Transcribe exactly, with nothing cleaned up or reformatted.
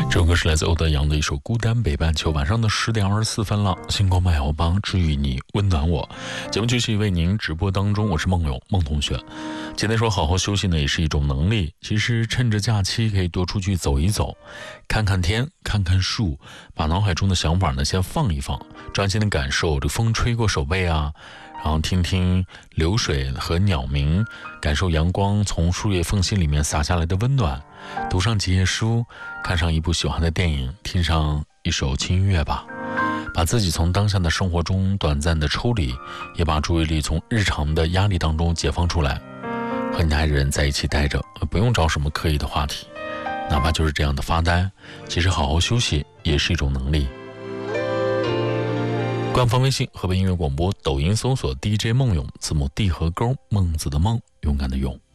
这首歌是来自欧德阳的一首《孤单北半球》。晚上的十点二十四分了，星光麦后帮治愈你，温暖我。节目继续为您直播当中，我是梦勇梦同学。今天说好好休息呢，也是一种能力。其实趁着假期可以多出去走一走，看看天，看看树，把脑海中的想法呢先放一放，专心的感受这风吹过手背啊，然后听听流水和鸟鸣，感受阳光从树叶缝隙里面洒下来的温暖，读上几页书，看上一部喜欢的电影，听上一首轻音乐吧。把自己从当下的生活中短暂的抽离，也把注意力从日常的压力当中解放出来，和你的爱人在一起待着，不用找什么刻意的话题，哪怕就是这样的发呆，其实好好休息也是一种能力。官方微信河北音乐广播，抖音搜索 D J 梦勇，字母 D 和勾，孟子的梦，勇敢的勇。